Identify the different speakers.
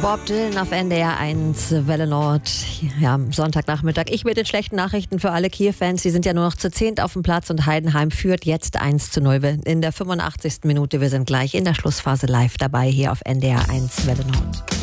Speaker 1: Bob Dylan auf NDR 1, Welle Nord, ja, Sonntagnachmittag. Ich mit den schlechten Nachrichten für alle Kiel-Fans. Sie sind ja nur noch zu 10 auf dem Platz und Heidenheim führt jetzt 1:0 in der 85. Minute. Wir sind gleich in der Schlussphase live dabei hier auf NDR 1, Welle Nord.